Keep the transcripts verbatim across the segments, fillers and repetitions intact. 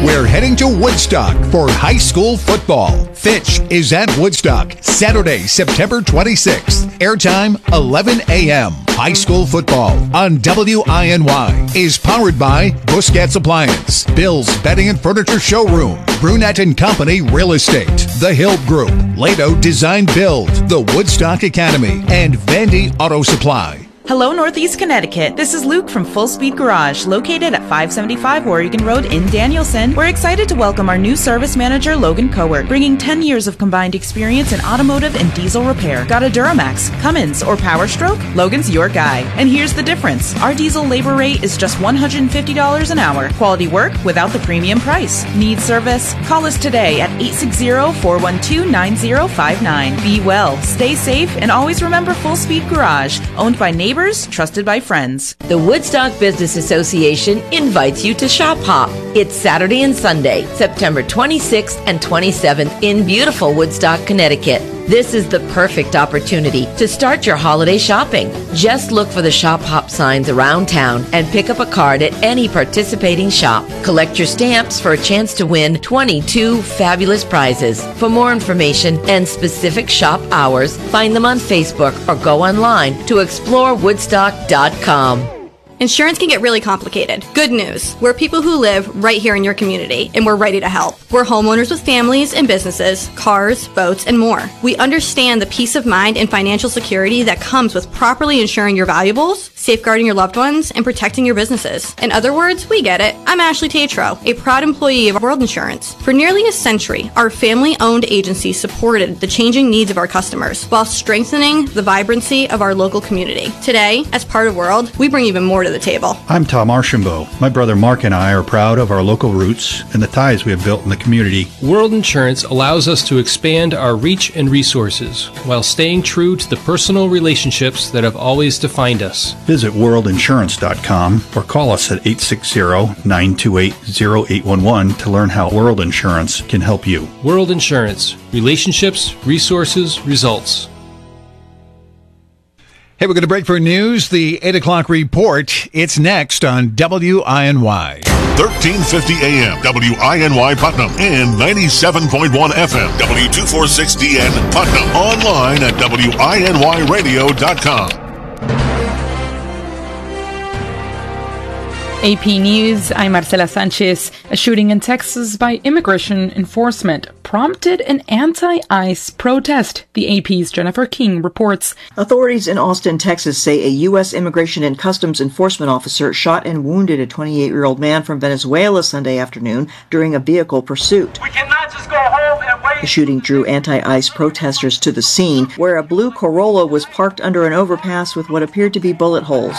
We're heading to Woodstock for high school football. Fitch is at Woodstock, Saturday, September twenty-sixth. Airtime, eleven a.m. High school football on W I N Y is powered by Busquets Appliance, Bill's Bedding and Furniture Showroom, Brunette and Company Real Estate, The Hill Group, Lato Design Build, the Woodstock Academy, and Vandy Auto Supply. Hello, Northeast Connecticut. This is Luke from Full Speed Garage, located at five seventy-five Oregon Road in Danielson. We're excited to welcome our new service manager, Logan Cowart, bringing ten years of combined experience in automotive and diesel repair. Got a Duramax, Cummins, or Power Stroke? Logan's your guy. And here's the difference. Our diesel labor rate is just one hundred fifty dollars an hour. Quality work without the premium price. Need service? Call us today at eight six zero, four one two, nine zero five nine. Be well, stay safe, and always remember Full Speed Garage, owned by neighbors, trusted by friends. The Woodstock Business Association invites you to Shop Hop. It's Saturday and Sunday, September twenty-sixth and twenty-seventh in beautiful Woodstock, Connecticut. This is the perfect opportunity to start your holiday shopping. Just look for the Shop Hop signs around town and pick up a card at any participating shop. Collect your stamps for a chance to win twenty-two fabulous prizes. For more information and specific shop hours, find them on Facebook or go online to explore woodstock dot com. Insurance can get really complicated. Good news. We're people who live right here in your community, and we're ready to help. We're homeowners with families and businesses, cars, boats, and more. We understand the peace of mind and financial security that comes with properly insuring your valuables, safeguarding your loved ones, and protecting your businesses. In other words, we get it. I'm Ashley Tatro, a proud employee of World Insurance. For nearly a century, our family-owned agency supported the changing needs of our customers while strengthening the vibrancy of our local community. Today, as part of World, we bring even more to the table. I'm Tom Archambault. My brother Mark and I are proud of our local roots and the ties we have built in the community. World Insurance allows us to expand our reach and resources while staying true to the personal relationships that have always defined us. Visit world insurance dot com or call us at eight six zero, nine two eight, zero eight one one to learn how World Insurance can help you. World Insurance. Relationships, resources, results. Hey, we're going to break for news. The eight o'clock report. It's next on W I N Y. thirteen fifty A M, W I N Y Putnam, and ninety-seven point one F M, W two forty-six D N Putnam. Online at W I N Y radio dot com. A P News, I'm Marcela Sanchez. A shooting in Texas by immigration enforcement prompted an anti-ICE protest, the A P's Jennifer King reports. Authorities in Austin, Texas say a U S Immigration and Customs Enforcement officer shot and wounded a twenty-eight-year-old man from Venezuela Sunday afternoon during a vehicle pursuit. We cannot just go home and wait. The shooting drew anti-ICE protesters to the scene, where a blue Corolla was parked under an overpass with what appeared to be bullet holes.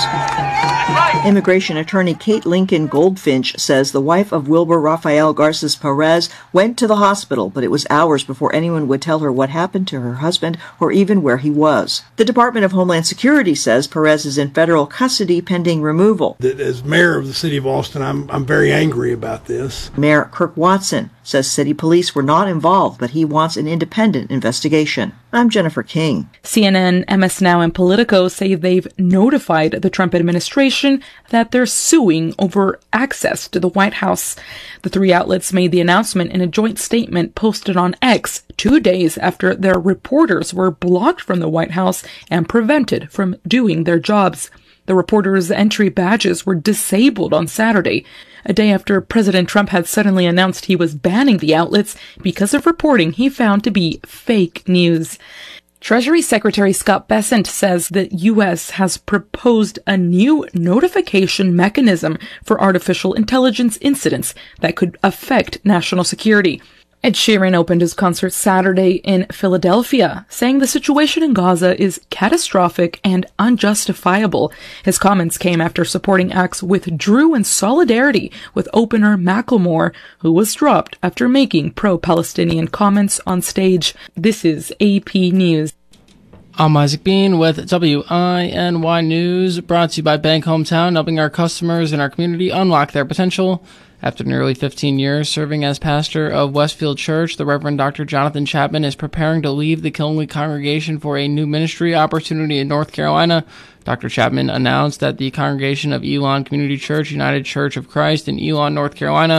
Immigration attorney Kate Lincoln Goldfinch says the wife of Wilbur Rafael Garces Perez went to the hospital, but it was hours before anyone would tell her what happened to her husband or even where he was. The Department of Homeland Security says Perez is in federal custody pending removal. As mayor of the city of Austin, I'm, I'm very angry about this. Mayor Kirk Watson says city police were not involved, but he wants an independent investigation. I'm Jennifer King. C N N, M S Now, and Politico say they've notified the Trump administration that they're suing over access to the White House. The three outlets made the announcement in a joint statement posted on X two days after their reporters were blocked from the White House and prevented from doing their jobs. The reporters' entry badges were disabled on Saturday, a day after President Trump had suddenly announced he was banning the outlets because of reporting he found to be fake news. Treasury Secretary Scott Bessent says the U S has proposed a new notification mechanism for artificial intelligence incidents that could affect national security. Ed Sheeran opened his concert Saturday in Philadelphia, saying the situation in Gaza is catastrophic and unjustifiable. His comments came after supporting acts withdrew in solidarity with opener Macklemore, who was dropped after making pro-Palestinian comments on stage. This is A P News. I'm Isaac Bean with W I N Y News, brought to you by Bank Hometown, helping our customers in our community unlock their potential. After nearly fifteen years serving as pastor of Westfield Church, the Reverend Doctor Jonathan Chapman is preparing to leave the Killenly congregation for a new ministry opportunity in North Carolina. Doctor Chapman announced that the congregation of Elon Community Church, United Church of Christ in Elon, North Carolina,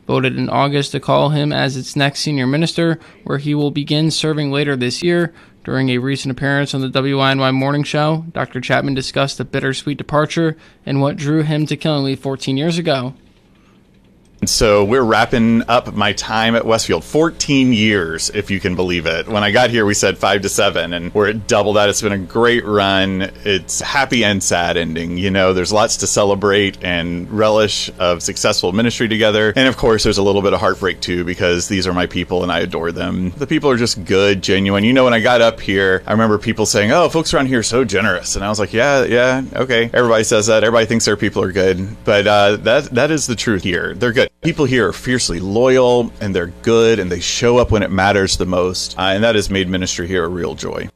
voted in August to call him as its next senior minister, where he will begin serving later this year. During a recent appearance on the W I N Y Morning Show, Doctor Chapman discussed the bittersweet departure and what drew him to Killingly fourteen years ago. So we're wrapping up my time at Westfield. fourteen years, if you can believe it. When I got here, we said five to seven, and we're at double that. It's been a great run. It's happy and sad ending. You know, there's lots to celebrate and relish of successful ministry together. And of course, there's a little bit of heartbreak too, because these are my people and I adore them. The people are just good, genuine. You know, when I got up here, I remember people saying, oh, folks around here are so generous. And I was like, yeah, yeah, okay. Everybody says that. Everybody thinks their people are good. But uh, that that is the truth here. They're good. People here are fiercely loyal, and they're good, and they show up when it matters the most, uh, and that has made ministry here a real joy.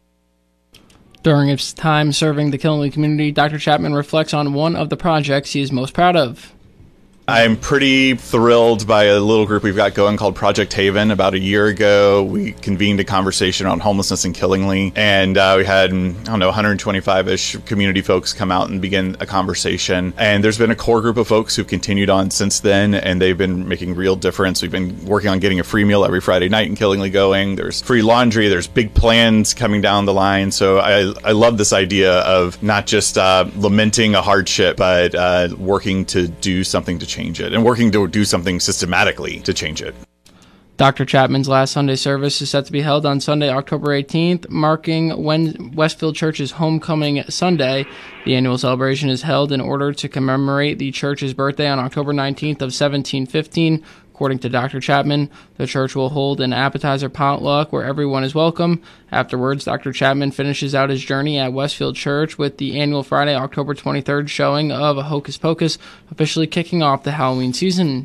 During his time serving the Killingly community, Doctor Chapman reflects on one of the projects he is most proud of. I'm pretty thrilled by a little group we've got going called Project Haven. About a year ago, we convened a conversation on homelessness in Killingly, and uh, we had, I don't know, one hundred twenty-five-ish community folks come out and begin a conversation. And there's been a core group of folks who've continued on since then, and they've been making real difference. We've been working on getting a free meal every Friday night in Killingly going. There's free laundry. There's big plans coming down the line. So I, I love this idea of not just uh, lamenting a hardship, but uh, working to do something to change it, and working to do something systematically to change it. Doctor Chapman's last Sunday service is set to be held on Sunday, October eighteenth, marking Westfield Church's Homecoming Sunday. The annual celebration is held in order to commemorate the church's birthday on October nineteenth of seventeen fifteen. According to Doctor Chapman, the church will hold an appetizer potluck where everyone is welcome. Afterwards, Doctor Chapman finishes out his journey at Westfield Church with the annual Friday, October twenty-third showing of Hocus Pocus, officially kicking off the Halloween season.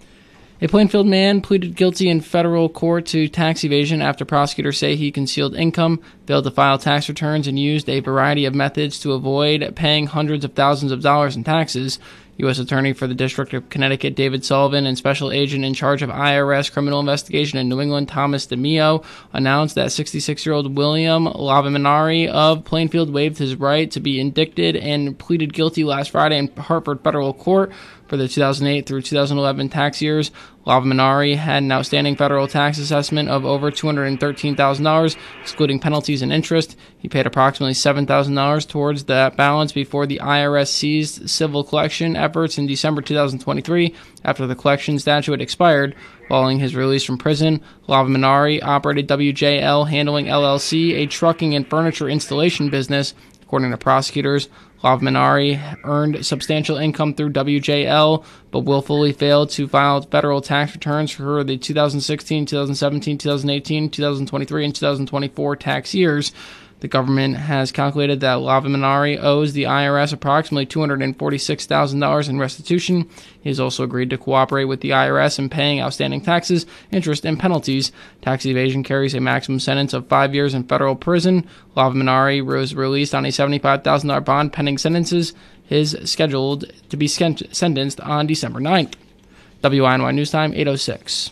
A Plainfield man pleaded guilty in federal court to tax evasion after prosecutors say he concealed income, failed to file tax returns, and used a variety of methods to avoid paying hundreds of thousands of dollars in taxes. U S Attorney for the District of Connecticut David Sullivan and Special Agent in charge of I R S Criminal Investigation in New England Thomas DeMio announced that sixty-six-year-old William Lavaminari of Plainfield waived his right to be indicted and pleaded guilty last Friday in Hartford Federal Court for the two thousand eight through two thousand eleven tax years. Lavaminari had an outstanding federal tax assessment of over two hundred thirteen thousand dollars, excluding penalties and interest. He paid approximately seven thousand dollars towards that balance before the I R S ceased civil collection efforts in December two thousand twenty-three after the collection statute had expired. Following his release from prison, Lavaminari operated W J L Handling L L C, a trucking and furniture installation business. According to prosecutors, Lavaminari earned substantial income through W J L, but willfully failed to file federal tax returns for the two thousand sixteen, two thousand seventeen, two thousand eighteen, two thousand twenty-three, and two thousand twenty-four tax years. The government has calculated that Lavaminari owes the I R S approximately two hundred forty-six thousand dollars in restitution. He has also agreed to cooperate with the I R S in paying outstanding taxes, interest, and penalties. Tax evasion carries a maximum sentence of five years in federal prison. Lavaminari was released on a seventy-five thousand dollars bond pending sentences. He is scheduled to be sentenced on December ninth. W I N Y News Time, eight oh six.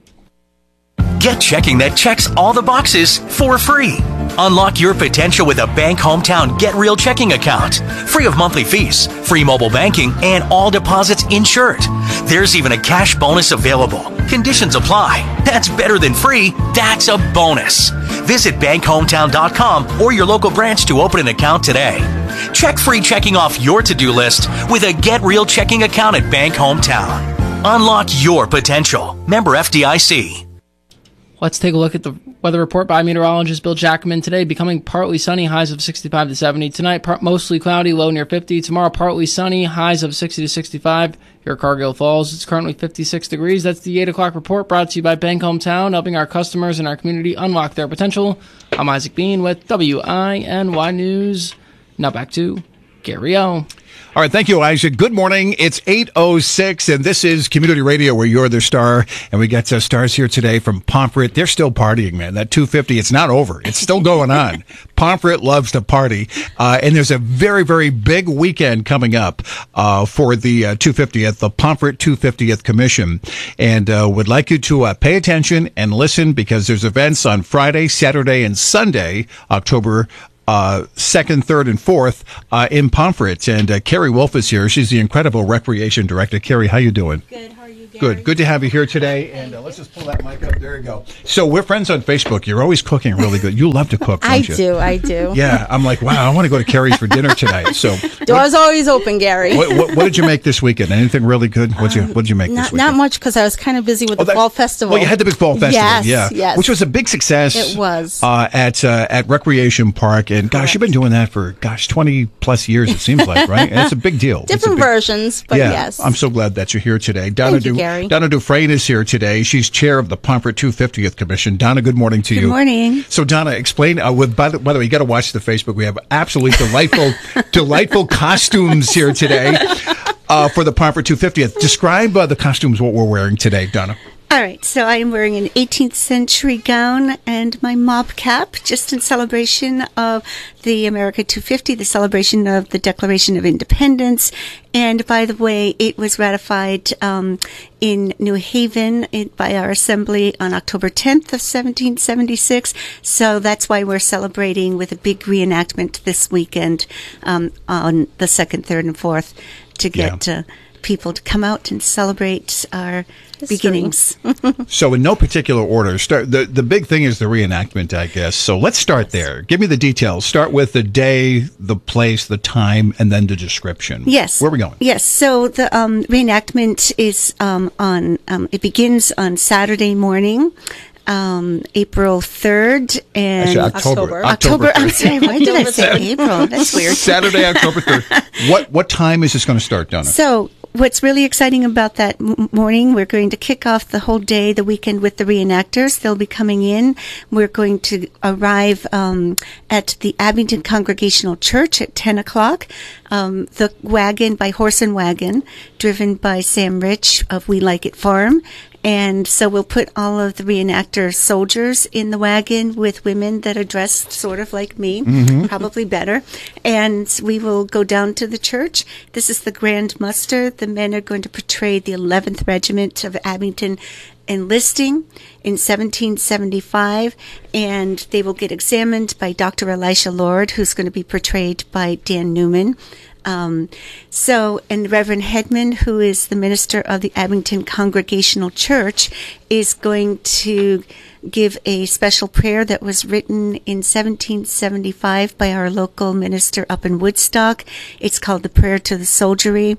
Get checking that checks all the boxes for free. Unlock your potential with a Bank Hometown Get Real checking account. Free of monthly fees, free mobile banking, and all deposits insured. There's even a cash bonus available. Conditions apply. That's better than free. That's a bonus. Visit bank hometown dot com or your local branch to open an account today. Check free checking off your to-do list with a Get Real checking account at Bank Hometown. Unlock your potential. Member F D I C. Let's take a look at the weather report by meteorologist Bill Jackman. Today, becoming partly sunny, highs of sixty-five to seventy. Tonight, part, mostly cloudy, low near fifty. Tomorrow, partly sunny, highs of sixty to sixty-five. Here at Cargill Falls, it's currently fifty-six degrees. That's the eight o'clock report brought to you by Bank Hometown, helping our customers and our community unlock their potential. I'm Isaac Bean with W I N Y News. Now back to Gary O. All right, thank you, Isaac. Good morning. It's eight oh six, and this is Community Radio, where you're the star. And we got uh, stars here today from Pomfret. They're still partying, man. That two fifty, it's not over. It's still going on. Pomfret loves to party. Uh, and there's a very, very big weekend coming up uh, for the uh, two fiftieth, the Pomfret two fiftieth Commission. And uh, would like you to uh, pay attention and listen, because there's events on Friday, Saturday, and Sunday, October Uh, second, third, and fourth uh, in Pomfret. And uh, Carrie Wolf is here. She's the incredible recreation director. Carrie, how you doing? Good. How are you? Good. Good. Good to have you here today. And uh, let's just pull that mic up. There you go. So we're friends on Facebook. You're always cooking really good. You love to cook, don't I you? do. I do. Yeah. I'm like, wow, I want to go to Carrie's for dinner tonight. So door's always open, Gary. what, what, what did you make this weekend? Anything really good? What'd you, what did you make Not this weekend? not much because I was kind of busy with Oh, the that- fall festival. Well, you had the big fall festival, Yes, yeah, yes. which was a big success. It was. uh, at uh, at Recreation Park, and gosh, you've been doing that for gosh twenty plus years. It seems like, right? And it's a big deal. It's a Different big- versions, but yeah, yes. I'm so glad that you're here today. Donna, Thank you, Du- Gary. Donna Dufresne is here today. She's chair of the Pomfret two hundred fiftieth Commission. Donna, good morning to Good you. morning. So, Donna, explain. Uh, with by the, by the way, you got to watch the Facebook. We have absolutely delightful, delightful costumes here today uh, for the Pomfret two hundred fiftieth. Describe uh, the costumes what we're wearing today, Donna. All right, so I am wearing an eighteenth century gown and my mob cap, just in celebration of the America two fifty, the celebration of the Declaration of Independence. And by the way, it was ratified um, in New Haven it, by our assembly on October tenth of seventeen seventy-six. So that's why we're celebrating with a big reenactment this weekend um, on the second, third, and fourth to get Yeah. uh, people to come out and celebrate our beginnings. So, in no particular order, start the the big thing is the reenactment, I guess. So, let's start there. Give me the details. Start with the day, the place, the time, and then the description. Yes. Where are we going? Yes. So the um, reenactment is um, on. Um, it begins on Saturday morning. Um, April third and Actually, October. October. October I'm third. sorry. Why did I say April? That's weird. Saturday, October third. What what time is this going to start, Donna? So, what's really exciting about that m- morning, we're going to kick off the whole day, the weekend, with the reenactors. They'll be coming in. We're going to arrive um, at the Abington Congregational Church at ten o'clock. Um, the wagon by Horse and Wagon, driven by Sam Rich of We Like It Farm. And so we'll put all of the reenactor soldiers in the wagon with women that are dressed sort of like me, Mhm. probably better. And we will go down to the church. This is the Grand Muster. The men are going to portray the eleventh Regiment of Abington enlisting in seventeen seventy-five, and they will get examined by Doctor Elisha Lord, who's going to be portrayed by Dan Newman. Um, so, and Reverend Hedman, who is the minister of the Abington Congregational Church, is going to give a special prayer that was written in seventeen seventy-five by our local minister up in Woodstock. It's called the Prayer to the Soldiery,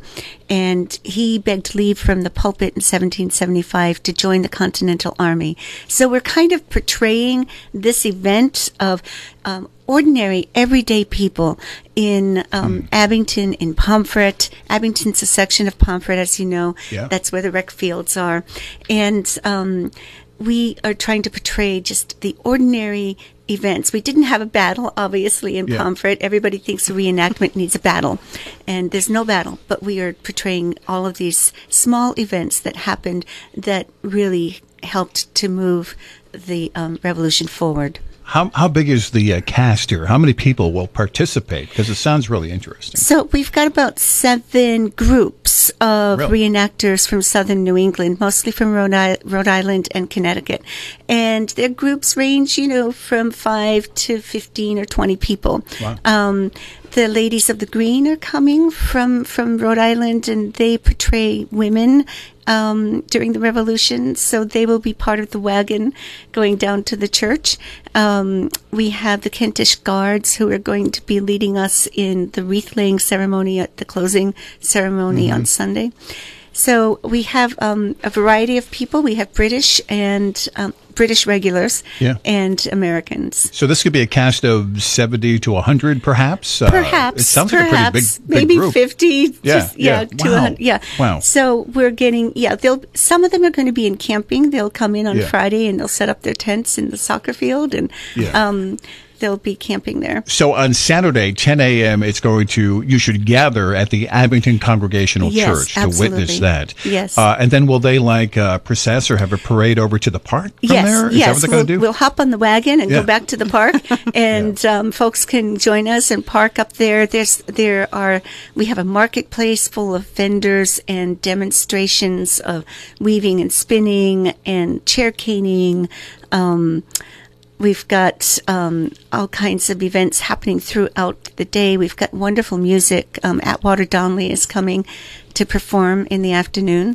and he begged leave from the pulpit in seventeen seventy-five to join the Continental Army. So we're kind of portraying this event of um, ordinary, everyday people in um, Abington, in Pomfret. Abington's a section of Pomfret, as you know. Yeah. That's where the rec fields are. And um, we are trying to portray just the ordinary events. We didn't have a battle, obviously, in Yeah. Pomfret. Everybody thinks a reenactment needs a battle. And there's no battle, but we are portraying all of these small events that happened that really helped to move the um, revolution forward. How how big is the uh, cast here? How many people will participate? Because it sounds really interesting. So we've got about seven groups of Really? reenactors from southern New England, mostly from Rhode, I- Rhode Island and Connecticut. And their groups range, you know, from five to fifteen or twenty people. Wow. Um, the Ladies of the Green are coming from, from Rhode Island, and they portray women um, during the Revolution, so they will be part of the wagon going down to the church. Um, we have the Kentish Guards who are going to be leading us in the wreath-laying ceremony at the closing ceremony Mhm. on Sunday. So we have um, a variety of people. We have British and um, British regulars Yeah. and Americans. So this could be a cast of seventy to one hundred, perhaps? Uh, Perhaps. It sounds perhaps, like a pretty big, big maybe group. fifty. Yeah, Just, yeah. yeah. to Wow. one hundred, yeah. Wow. So we're getting, yeah, they'll, some of them are going to be in camping. They'll come in on Yeah. Friday and they'll set up their tents in the soccer field, and Yeah. um, they'll be camping there. So on Saturday, ten a.m., it's going to, you should gather at the Abington Congregational Yes, Church to absolutely. witness that. Yes. Uh, and then will they like uh, process or have a parade over to the park from yes, there? Is yes. that what they're we'll, going to do? we'll hop on the wagon and Yeah. go back to the park, and um, folks can join us and park up there. There's there are we have a marketplace full of vendors and demonstrations of weaving and spinning and chair caning. Um, We've got um, all kinds of events happening throughout the day. We've got wonderful music. Um, Atwater Donnelly is coming to perform in the afternoon.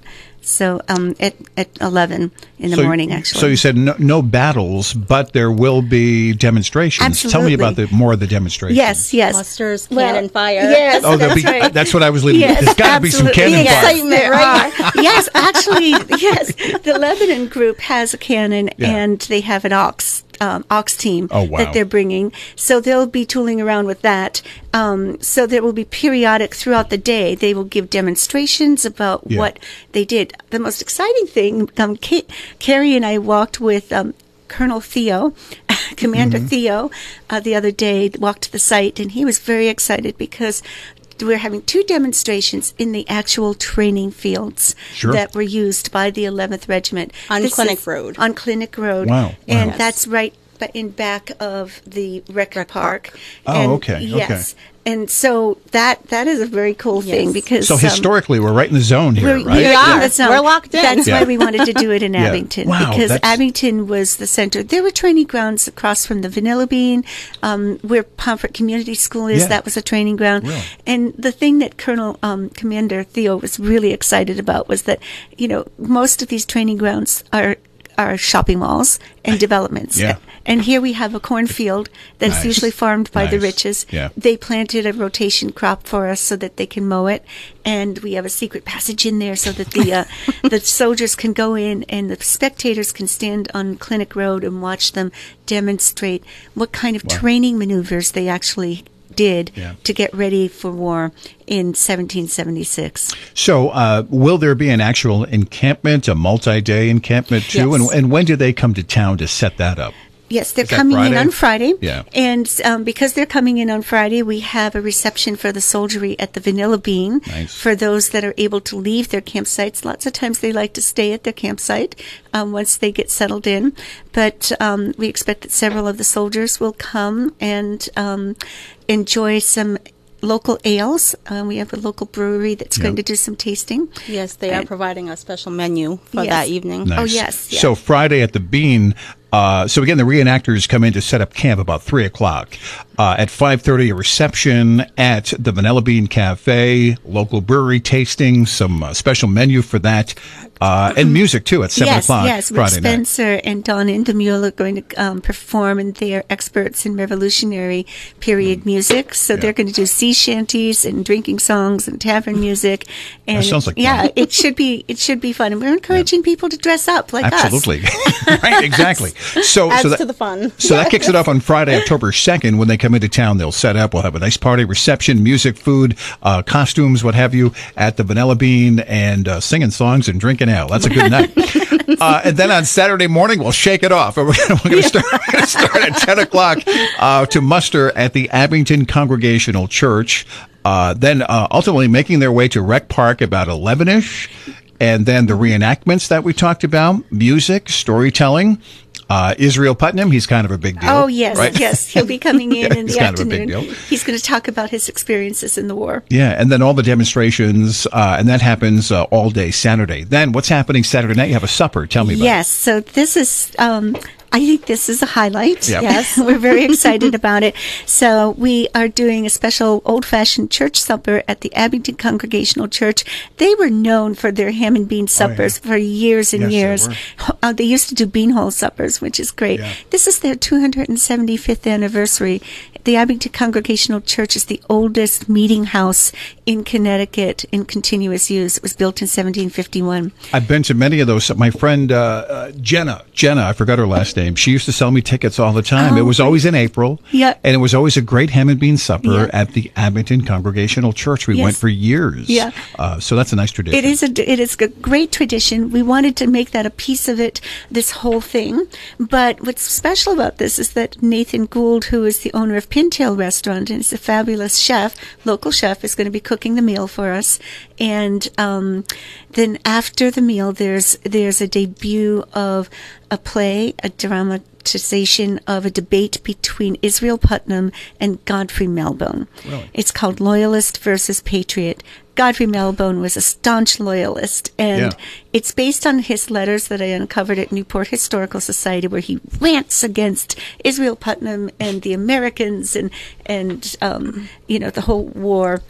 So um, at at eleven in the so, morning, actually. So you said no, no battles, but there will be demonstrations. Absolutely. Tell me about the more of the demonstrations. Yes, yes. Musters, Well, cannon fire. Yes, Oh, there'll that's be, right. that's what I was leaving. Yes, There's got to be some absolutely. cannon fire. Excitement, There right? are. Yes, actually, yes. The Lebanon group has a cannon, Yeah. and they have an ox. Um, ox team Oh, wow. that they're bringing, so they'll be tooling around with that. Um, so there will be periodic throughout the day. They will give demonstrations about Yeah. what they did. The most exciting thing, um, Kate, Carrie and I walked with um, Colonel Theo, Commander Mm-hmm. Theo, uh, the other day. Walked to the site, and he was very excited because we're having two demonstrations in the actual training fields Sure. that were used by the eleventh Regiment. On This Clinic is- Road. On Clinic Road. Wow, wow. And Yes. that's right ba- in back of the rec, Rec park. park. Oh, And okay, okay. Yes. And so that that is a very cool thing Yes. because So um, historically, we're right in the zone here, we're, right? we We are. in the zone. We're locked in. That's Yeah. why we wanted to do it in Yeah. Abington Wow, because that's- Abington was the center. There were training grounds across from the Vanilla Bean, um, where Pomfret Community School is. Yeah. That was a training ground. Really? And the thing that Colonel um, Commander Theo was really excited about was that, you know, most of these training grounds are are shopping malls and developments. Yeah. And here we have a cornfield that's Nice. usually farmed by the Nice. riches. Yeah. They planted a rotation crop for us so that they can mow it, and we have a secret passage in there so that the uh, the soldiers can go in and the spectators can stand on Clinic Road and watch them demonstrate what kind of Wow. training maneuvers they actually did Yeah. to get ready for war in seventeen seventy-six. So, uh, will there be an actual encampment, a multi-day encampment too? Yes. And, and when do they come to town to set that up? Yes, they're Is that coming in Friday? on Friday. Yeah. And um, because they're coming in on Friday, we have a reception for the soldiery at the Vanilla Bean. Nice. For those that are able to leave their campsites. Lots of times they like to stay at their campsite um, once they get settled in. But um, we expect that several of the soldiers will come and um, enjoy some local ales. Um, we have a local brewery that's Yeah. going to do some tasting. Yes, they are And- providing a special menu for Yes. that evening. Nice. Oh, yes, yes. So Friday at the Bean. Uh, so again, the reenactors come in to set up camp about three o'clock. Uh, at five thirty, a reception at the Vanilla Bean Cafe, local brewery tasting, some uh, special menu for that, uh, and music too at seven yes, o'clock yes. Rich Friday night. Spencer and Don Indemule are going to um, perform, and they are experts in Revolutionary period music. So they're going to do sea shanties and drinking songs and tavern music. And That sounds like yeah, fun. it should be it should be fun, and we're encouraging people to dress up like Absolutely. us. Right, exactly. So, Adds so that, to the fun. So that kicks it off on Friday, October second. When they come into town, they'll set up. We'll have a nice party, reception, music, food, uh, costumes, what have you, at the Vanilla Bean, and uh, singing songs and drinking ale. That's a good night. uh, and then on Saturday morning, we'll shake it off. We're going to start, we're gonna start at ten o'clock uh, to muster at the Abington Congregational Church. Uh, then uh, ultimately making their way to Rec Park about eleven-ish. And then the reenactments that we talked about, music, storytelling. Uh, Israel Putnam, he's kind of a big deal. Oh yes, right? yes, he'll be coming in in He's the kind of a afternoon. big deal. He's going to talk about his experiences in the war. Yeah, and then all the demonstrations, uh, and that happens uh, all day Saturday. Then what's happening Saturday night? You have a supper. Tell me about Yes, so this is, um, I think this is a highlight. Yep. Yes, we're very excited about it. So we are doing a special old-fashioned church supper at the Abington Congregational Church. They were known for their ham and bean suppers for years and Yes, they years. were. Uh, they used to do beanhole suppers, which is great. Yeah. This is their two hundred seventy-fifth anniversary. The Abington Congregational Church is the oldest meeting house in Connecticut in continuous use. It was built in seventeen fifty-one. it. I've been to many of those. My friend uh, uh, Jenna, Jenna, I forgot her last name. She used to sell me tickets all the time. Oh, it was always in April. Yeah. And it was always a great ham and bean supper Yeah. at the Abington Congregational Church. We Yes. went for years. Yeah. Uh, so that's a nice tradition. It is a it is a great tradition. We wanted to make that a piece of it, this whole thing. But what's special about this is that Nathan Gould, who is the owner of Pintail Restaurant and is a fabulous chef, local chef, is going to be cooking the meal for us. And um, then after the meal, there's there's a debut of a play, a dramatization of a debate between Israel Putnam and Godfrey Melbone. Really? It's called Loyalist versus Patriot. Godfrey Melbone was a staunch loyalist, and Yeah. it's based on his letters that I uncovered at Newport Historical Society, where he rants against Israel Putnam and the Americans and and um, you know the whole war.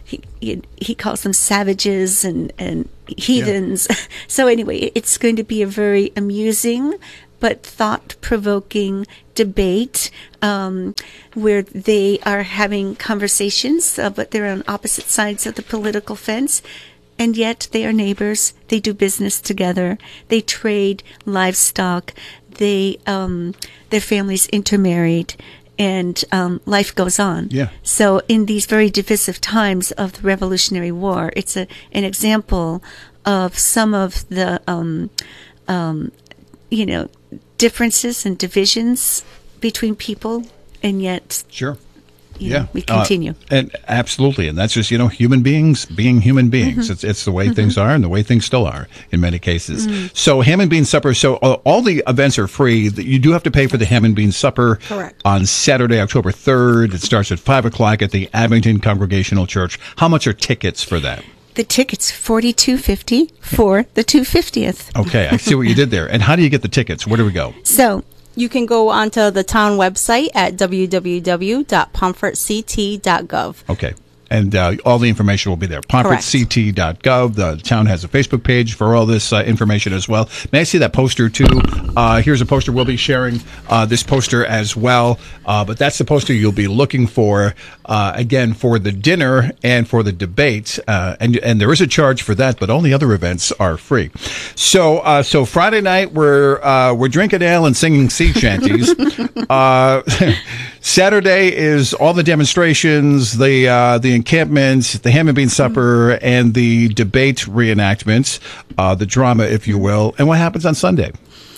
he he, he calls them savages and and heathens. Yeah. So anyway, it's going to be a very amusing but thought-provoking debate um, where they are having conversations, uh, but they're on opposite sides of the political fence, and yet they are neighbors. They do business together. They trade livestock. They um, their families intermarried, and um, life goes on. Yeah. So in these very divisive times of the Revolutionary War, it's a an example of some of the um, um, you know, differences and divisions between people, and yet sure you yeah know, we continue. Uh, and absolutely, and that's just, you know, human beings being human beings. Mm-hmm. It's it's the way Mm-hmm. things are and the way things still are in many cases. Mm. So ham and bean supper, so uh, all the events are free. You do have to pay for the ham and bean supper. Correct. On Saturday, October third. It starts at five o'clock at the Abington Congregational Church. How much are tickets for that? The ticket's forty-two fifty for the two hundred fiftieth. Okay, I see what you did there. And how do you get the tickets? Where do we go? So you can go onto the town website at w w w dot pomfret c t dot gov. Okay. And uh, all the information will be there. pomfret c t dot gov. The town has a Facebook page for all this uh, information as well. May I see that poster, too? Uh, here's a poster. We'll be sharing uh, this poster as well. Uh, but that's the poster you'll be looking for, uh, again, for the dinner and for the debate. Uh, and and there is a charge for that, but all the other events are free. So uh, so Friday night, we're, uh, we're drinking ale and singing sea shanties. uh, Saturday is all the demonstrations, the uh, the encampments, the ham and bean supper, and the debate reenactments, uh, the drama, if you will. And what happens on Sunday?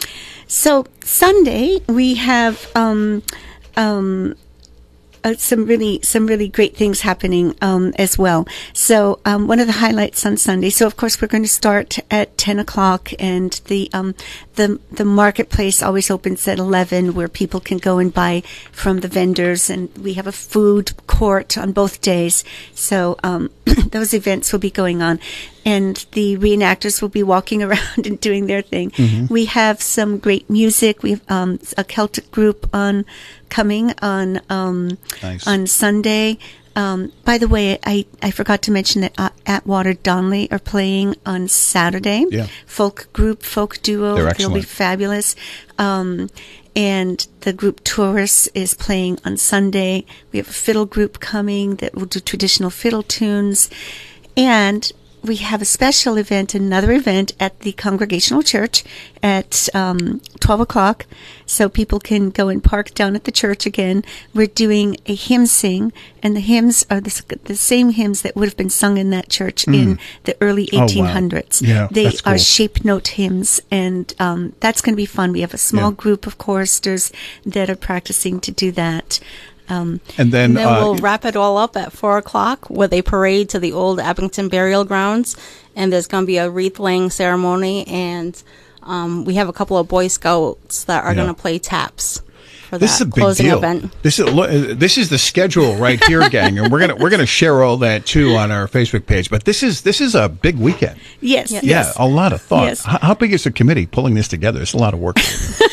So Sunday we have um, um, uh, some really some really great things happening um, as well. So um, one of the highlights on Sunday. So of course we're going to start at ten o'clock, and the um, the the marketplace always opens at eleven, where people can go and buy from the vendors, and we have a food court on both days. So um, those events will be going on, and the reenactors will be walking around and doing their thing. Mm-hmm. We have some great music. We have um, a Celtic group on coming on um, nice. on Sunday. Um, by the way, I, I forgot to mention that uh, Atwater Donley are playing on Saturday. Yeah. Folk group, folk duo. They're They'll excellent. be fabulous. Um, and the group Taurus is playing on Sunday. We have a fiddle group coming that will do traditional fiddle tunes. And we have a special event, another event at the Congregational Church at um, twelve o'clock, so people can go and park down at the church again. We're doing a hymn sing, and the hymns are the, the same hymns that would have been sung in that church mm. in the early eighteen hundreds. Oh, wow. Yeah, they that's cool. are shape note hymns, and um, that's going to be fun. We have a small Yeah. group of choristers that are practicing to do that. Um, And then, And then uh, we'll wrap it all up at four o'clock with a parade to the old Abington Burial Grounds. And there's going to be a wreath laying ceremony. And um, we have a couple of Boy Scouts that are Yeah. going to play taps for This is a that big closing deal. event. This is look, uh, this is the schedule right here, gang, and we're gonna we're gonna share all that too on our Facebook page. But this is this is a big weekend. yes, Yeah. Yeah, yes. a lot of thought. Yes. How, how big is the committee pulling this together? It's a lot of work.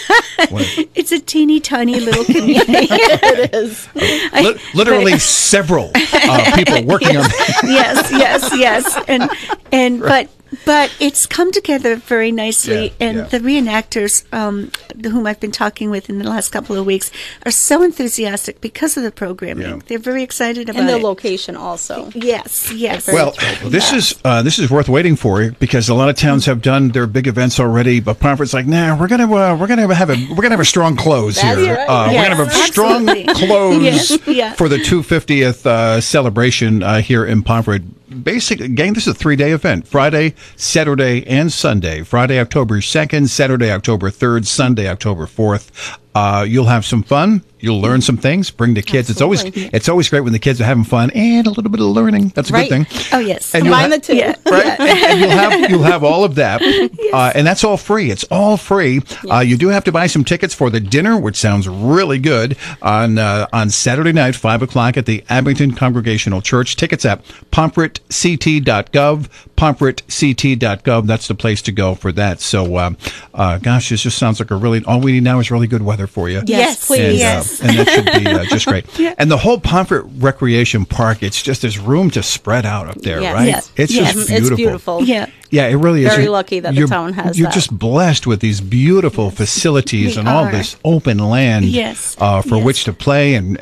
It's a teeny tiny little community. It is. Li- literally several uh, people working on that. yes, yes, yes, and and but but it's come together very nicely, Yeah, and yeah. the reenactors, um, whom I've been talking with in the last couple of weeks, are so enthusiastic because of the programming. Yeah. They're very excited about And the it. location also. yes, yes. Well, this is uh, this is worth waiting for, because a lot of towns have done their big events already, but Pomfret's like, nah, we're gonna uh, we're gonna have a we're gonna have a strong close That's here. right. Uh, Yes, we're gonna have a strong absolutely. close Yes, yeah. for the two hundred fiftieth uh, celebration uh, here in Pomfret. Basically, gang, this is a three-day event: Friday, Saturday, and Sunday. Friday, October second; Saturday, October third; Sunday, October fourth. Uh, you'll have some fun. You'll learn some things. Bring the kids. Absolutely. It's always it's always great when the kids are having fun and a little bit of learning. That's a Right. good thing. Oh yes. And you'll Combine ha- the two. Yeah. Right, and, and you'll have you'll have all of that, uh, and that's all free. It's all free. Uh, you do have to buy some tickets for the dinner, which sounds really good, on uh, on Saturday night, five o'clock at the Abington Congregational Church. Tickets at pomfret c t dot gov. pomfret c t dot gov. That's the place to go for that. So, uh, uh, gosh, this just sounds like a really. All we need now is really good weather. weather for you. Yes, please. And, yes. uh, and that should be uh, just great. Yeah. And the whole Pomfret Recreation Park, it's just there's room to spread out up there, Yes. right? Yes. It's Yes. just beautiful. It's beautiful. Yeah. Yeah, it really is. Very You're- lucky that the you're- town has You're that. just blessed with these beautiful facilities We and all are. this open land Yes. uh, for Yes. which to play and